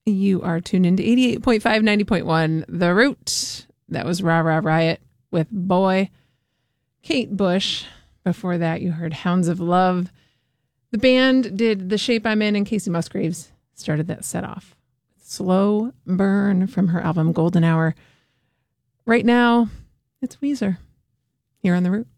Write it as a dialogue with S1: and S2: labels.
S1: You are tuned into 88.5, 90.1, The Root. That was Rah Rah Riot with Boy. Kate Bush. Before that, you heard Hounds of Love. The band did The Shape I'm In, and Casey Musgraves started that set off. Slow Burn from her album Golden Hour. Right now, it's Weezer here on The Root.